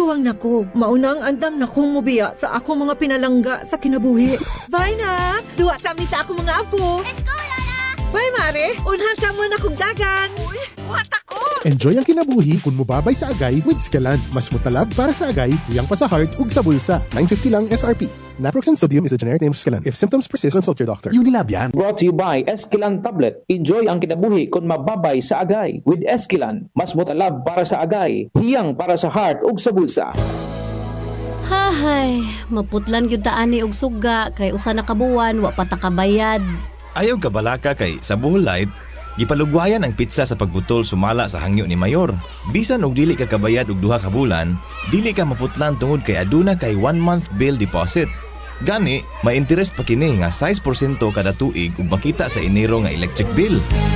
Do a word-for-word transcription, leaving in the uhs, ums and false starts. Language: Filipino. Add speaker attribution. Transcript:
Speaker 1: Gawang nako, maunang andam na kong mubiya sa ako mga pinalangga sa kinabuhi. Bye na! Duwa sa amin sa ako mga apo.
Speaker 2: Let's go, Lola!
Speaker 1: Bye, Mare! Unhan sa mo na kong dagan. Uy, buhat ako!
Speaker 3: Enjoy ang kinabuhi kung mubabay sa agay with Scalan. Mas mutalab para sa agay, tuyang pa sa heart, ug sa bulsa. nine fifty lang S R P. Naproxen sodium is a generic name of Scalan. If symptoms persist, consult your doctor.
Speaker 4: Unilab yan.
Speaker 5: Brought to you by Esquilan Tablet. Enjoy ang kinabuhi kung mababay sa agay. With Esquilan, mas mutalab para sa agay, hiyang para sa heart ug sa bulsa.
Speaker 6: Hahay, maputlan gyud ta ani og suga kay usa na kabuwan wa pa ta kabayad.
Speaker 7: Ayaw ka balaka kay sa Bohol Light, gipalugwayan ang pizza sa pagbutol sumala sa hangyo ni Mayor. Bisan og dili ka kabayad og duha ka bulan, dili ka maputlan tungod kay aduna kay one month bill deposit. Gani, ma-interest pa kini nga six percent kada tuig ug makita sa Enero nga electric bill.